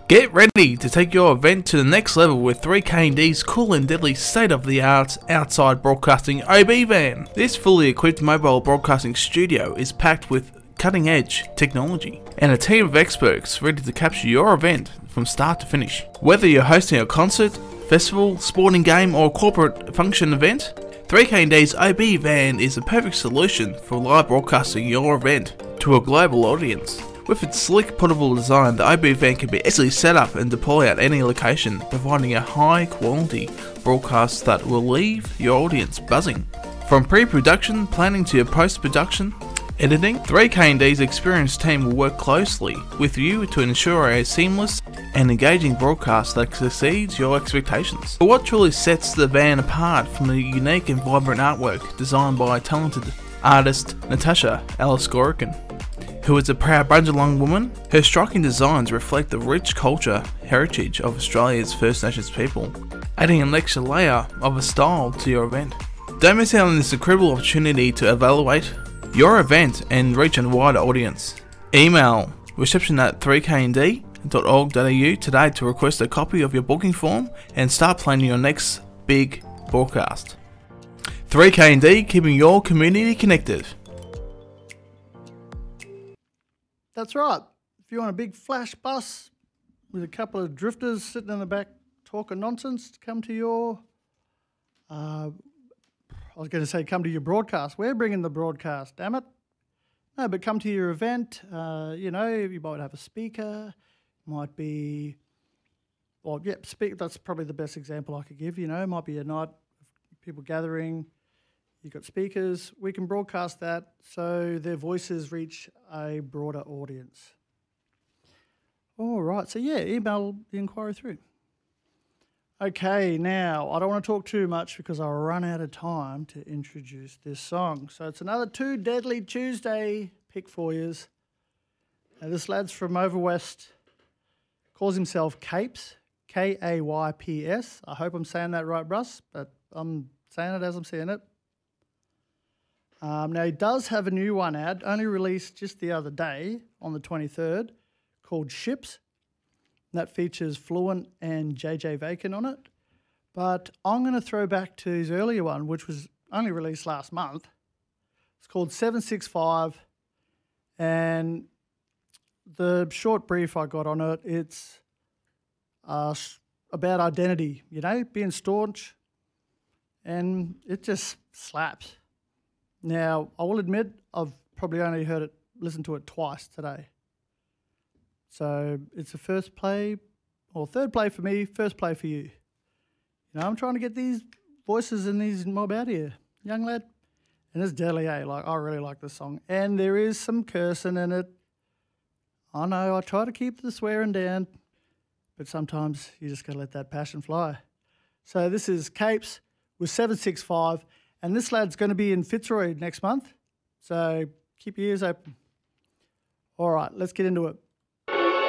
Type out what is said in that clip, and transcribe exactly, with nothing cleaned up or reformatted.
Get ready to take your event to the next level with three K and D's cool and deadly state-of-the-art outside broadcasting O B van. This fully equipped mobile broadcasting studio is packed with cutting-edge technology and a team of experts ready to capture your event from start to finish. Whether you're hosting a concert, festival, sporting game or corporate function event, three K and D's O B van is the perfect solution for live broadcasting your event to a global audience. With its sleek, portable design, the O B van can be easily set up and deploy at any location, providing a high-quality broadcast that will leave your audience buzzing. From pre-production planning to your post-production editing, three K and D's experienced team will work closely with you to ensure a seamless and engaging broadcast that exceeds your expectations. But what truly sets the van apart from the unique and vibrant artwork designed by talented artist Natasha Alice-Gorican, who is a proud Bundjalung woman? Her striking designs reflect the rich culture heritage of Australia's First Nations people, adding an extra layer of a style to your event. Don't miss out on this incredible opportunity to evaluate your event and reach a wider audience. Email reception at three k n d dot org dot a u today to request a copy of your booking form and start planning your next big broadcast. three K and D, keeping your community connected. That's right. If you want a big flash bus with a couple of drifters sitting in the back talking nonsense, come to your, uh, I was going to say come to your broadcast. We're bringing the broadcast, damn it. No, but come to your event. Uh, you know, you might have a speaker, might be, well, yeah, speak. That's probably the best example I could give. You know, it might be a night of people gathering. You've got speakers, we can broadcast that so their voices reach a broader audience. All right, so yeah, email the inquiry through. Okay, now, I don't want to talk too much because I'll run out of time to introduce this song. So it's another Two Deadly Tuesday pick for yous. Now this lad's from over west, calls himself Capes, K A Y P S. I hope I'm saying that right, Russ, but I'm saying it as I'm saying it. Um, now, he does have a new one out, only released just the other day on the twenty-third, called Ships. And that features Fluent and J J Vacan on it. But I'm going to throw back to his earlier one, which was only released last month. It's called seven six five. And the short brief I got on it, it's uh, about identity, you know, being staunch. And it just slaps. Now, I will admit I've probably only heard it, listened to it twice today. So it's a first play, or third play for me, first play for you. You know, I'm trying to get these voices and these mob out here, young lad. And it's deadly, eh? Like, I really like this song. And there is some cursing in it. I know, I try to keep the swearing down, but sometimes you just got to let that passion fly. So this is Capes with seven six five. And this lad's going to be in Fitzroy next month, so keep your ears open. All right, let's get into it.